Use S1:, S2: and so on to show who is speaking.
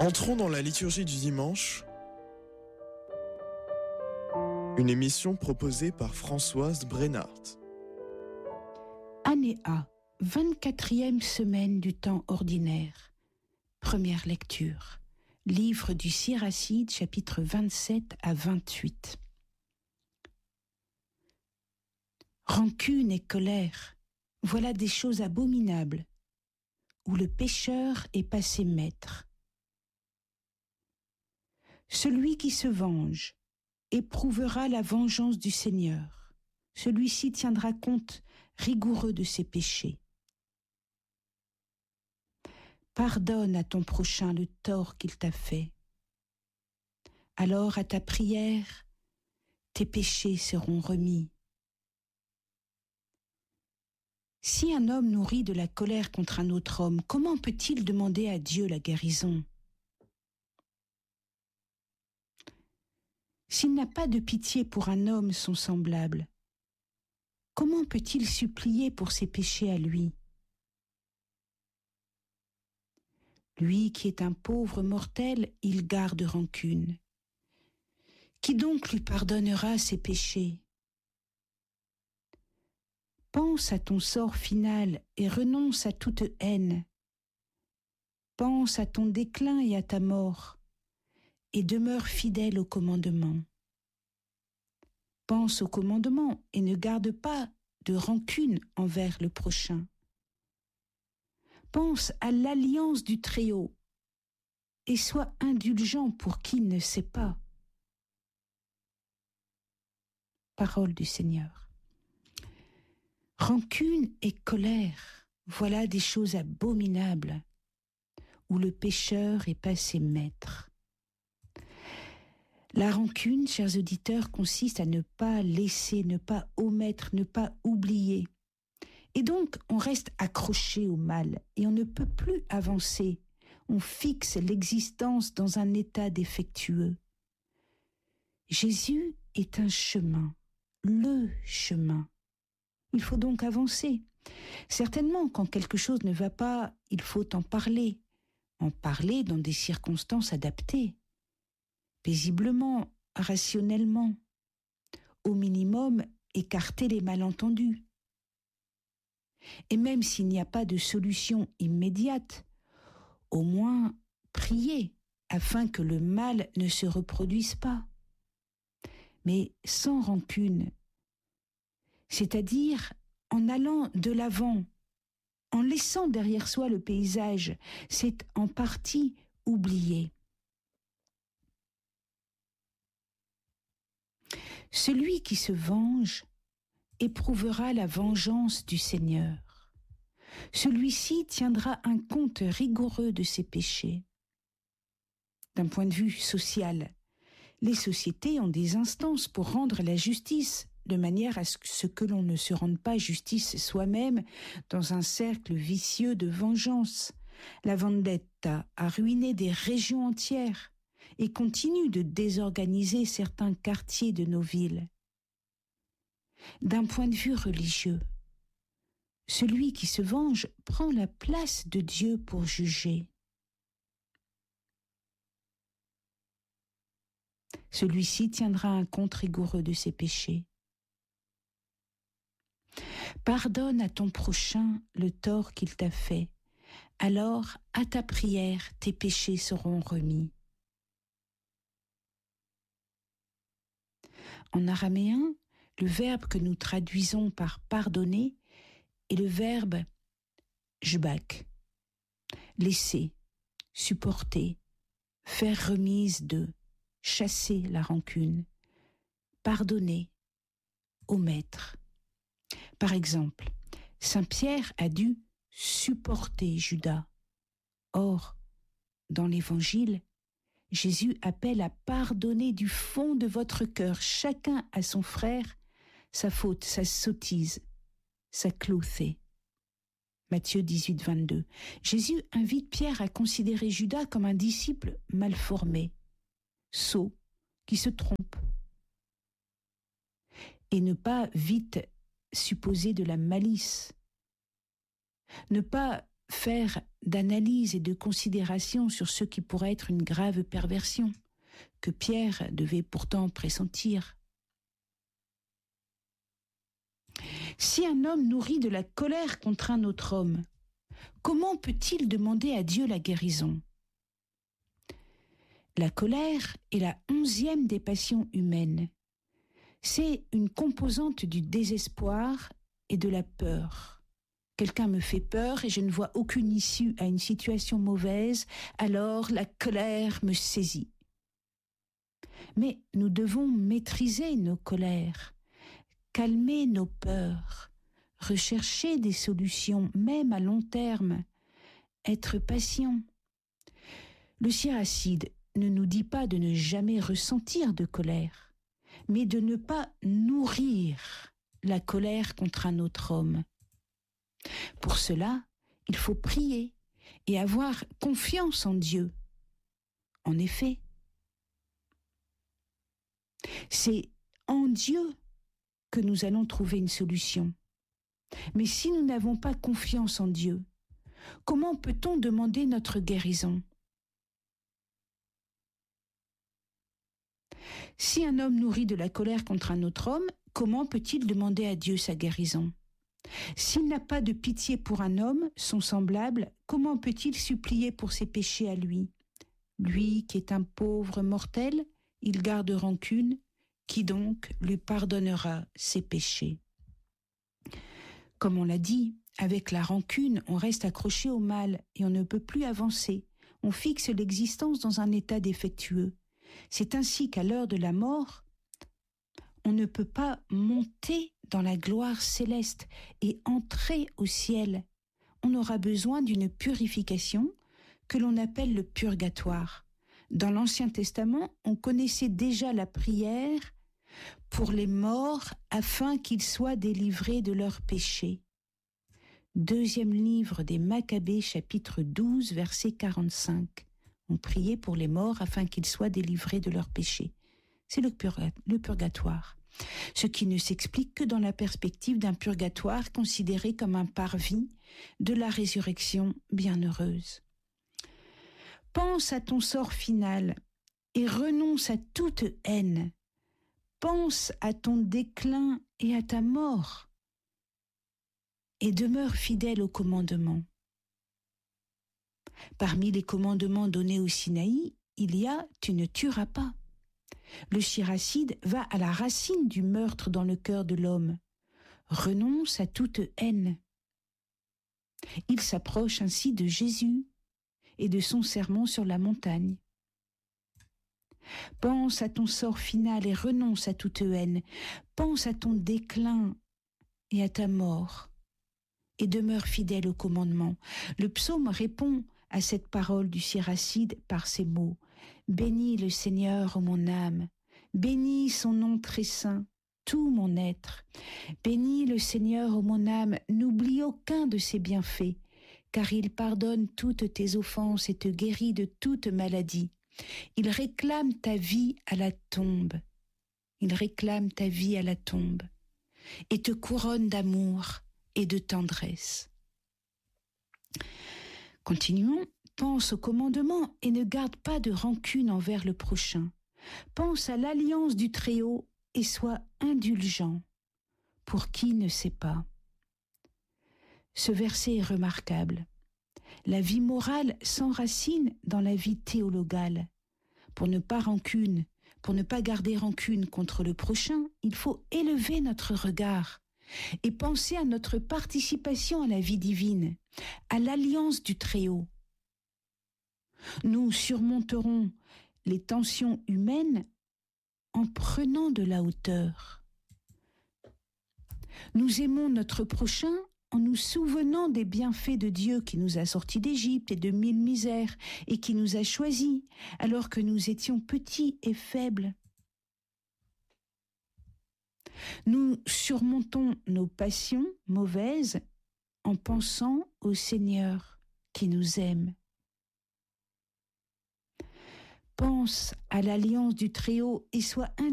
S1: Entrons dans la liturgie du dimanche, une émission proposée par Françoise Brennart.
S2: Année A, 24e semaine du temps ordinaire. Première lecture. Livre du Siracide, chapitres 27 à 28. Rancune et colère, voilà des choses abominables, où le pécheur est passé maître. Celui qui se venge éprouvera la vengeance du Seigneur. Celui-ci tiendra compte rigoureux de ses péchés. Pardonne à ton prochain le tort qu'il t'a fait. Alors à ta prière, tes péchés seront remis. Si un homme nourrit de la colère contre un autre homme, comment peut-il demander à Dieu la guérison ? S'il n'a pas de pitié pour un homme son semblable, comment peut-il supplier pour ses péchés à lui ? Lui qui est un pauvre mortel, il garde rancune. Qui donc lui pardonnera ses péchés ? Pense à ton sort final et renonce à toute haine. Pense à ton déclin et à ta mort, et demeure fidèle au commandement. Pense au commandement et ne garde pas de rancune envers le prochain. Pense à l'alliance du Très-Haut et sois indulgent pour qui ne sait pas. Parole du Seigneur. Rancune et colère, voilà des choses abominables, où le pécheur est passé maître. La rancune, chers auditeurs, consiste à ne pas laisser, ne pas omettre, ne pas oublier. Et donc, on reste accroché au mal et on ne peut plus avancer. On fixe l'existence dans un état défectueux. Jésus est un chemin, le chemin. Il faut donc avancer. Certainement, quand quelque chose ne va pas, il faut en parler dans des circonstances adaptées. Paisiblement, rationnellement, au minimum, écarter les malentendus. Et même s'il n'y a pas de solution immédiate, au moins prier afin que le mal ne se reproduise pas. Mais sans rancune, c'est-à-dire en allant de l'avant, en laissant derrière soi le paysage, c'est en partie oublié. Celui qui se venge éprouvera la vengeance du Seigneur. Celui-ci tiendra un compte rigoureux de ses péchés. D'un point de vue social, les sociétés ont des instances pour rendre la justice, de manière à ce que l'on ne se rende pas justice soi-même dans un cercle vicieux de vengeance. La vendetta a ruiné des régions entières et continue de désorganiser certains quartiers de nos villes. D'un point de vue religieux, celui qui se venge prend la place de Dieu pour juger. Celui-ci tiendra un compte rigoureux de ses péchés. Pardonne à ton prochain le tort qu'il t'a fait. Alors, à ta prière, tes péchés seront remis. En araméen, le verbe que nous traduisons par pardonner est le verbe jbak, laisser, supporter, faire remise de, chasser la rancune, pardonner, omettre. Par exemple, saint Pierre a dû supporter Judas. Or, dans l'Évangile, Jésus appelle à pardonner du fond de votre cœur, chacun à son frère, sa faute, sa sottise, sa clouthée. Matthieu 18, 22. Jésus invite Pierre à considérer Judas comme un disciple mal formé, sot, qui se trompe, et ne pas vite supposer de la malice, ne pas faire d'analyse et de considération sur ce qui pourrait être une grave perversion, que Pierre devait pourtant pressentir. Si un homme nourrit de la colère contre un autre homme, comment peut-il demander à Dieu la guérison ? La colère est la 11e des passions humaines. C'est une composante du désespoir et de la peur. Quelqu'un me fait peur et je ne vois aucune issue à une situation mauvaise, alors la colère me saisit. Mais nous devons maîtriser nos colères, calmer nos peurs, rechercher des solutions, même à long terme, être patient. Le Siracide ne nous dit pas de ne jamais ressentir de colère, mais de ne pas nourrir la colère contre un autre homme. Pour cela, il faut prier et avoir confiance en Dieu. En effet, c'est en Dieu que nous allons trouver une solution. Mais si nous n'avons pas confiance en Dieu, comment peut-on demander notre guérison ? Si un homme nourrit de la colère contre un autre homme, comment peut-il demander à Dieu sa guérison ? S'il n'a pas de pitié pour un homme, son semblable, comment peut-il supplier pour ses péchés à lui ? Lui qui est un pauvre mortel, il garde rancune, qui donc lui pardonnera ses péchés ? Comme on l'a dit, avec la rancune, on reste accroché au mal et on ne peut plus avancer. On fixe l'existence dans un état défectueux. C'est ainsi qu'à l'heure de la mort, on ne peut pas monter dans la gloire céleste et entrer au ciel. On aura besoin d'une purification que l'on appelle le purgatoire. Dans l'Ancien Testament, on connaissait déjà la prière pour les morts afin qu'ils soient délivrés de leurs péchés. Deuxième livre des Maccabées, chapitre 12, verset 45. On priait pour les morts afin qu'ils soient délivrés de leurs péchés. C'est le purgatoire. Ce qui ne s'explique que dans la perspective d'un purgatoire considéré comme un parvis de la résurrection bienheureuse. Pense à ton sort final et renonce à toute haine. Pense à ton déclin et à ta mort et demeure fidèle aux commandements. Parmi les commandements donnés au Sinaï, il y a « tu ne tueras pas ». Le Siracide va à la racine du meurtre dans le cœur de l'homme. Renonce à toute haine. Il s'approche ainsi de Jésus et de son sermon sur la montagne. Pense à ton sort final et renonce à toute haine. Pense à ton déclin et à ta mort et demeure fidèle au commandement. Le psaume répond à cette parole du Siracide par ces mots. Bénis le Seigneur, ô mon âme, bénis son nom très saint, tout mon être. Bénis le Seigneur, ô mon âme, n'oublie aucun de ses bienfaits, car il pardonne toutes tes offenses et te guérit de toute maladie. Il réclame ta vie à la tombe. Il réclame ta vie à la tombe et te couronne d'amour et de tendresse. Continuons. Pense au commandement et ne garde pas de rancune envers le prochain. Pense à l'alliance du Très-Haut et sois indulgent. Pour qui ne sait pas ? Ce verset est remarquable. La vie morale s'enracine dans la vie théologale. Pour ne pas garder rancune contre le prochain, il faut élever notre regard et penser à notre participation à la vie divine, à l'alliance du Très-Haut. Nous surmonterons les tensions humaines en prenant de la hauteur. Nous aimons notre prochain en nous souvenant des bienfaits de Dieu qui nous a sortis d'Égypte et de 1000 misères et qui nous a choisis alors que nous étions petits et faibles. Nous surmontons nos passions mauvaises en pensant au Seigneur qui nous aime. Pense à l'alliance du Très-Haut et sois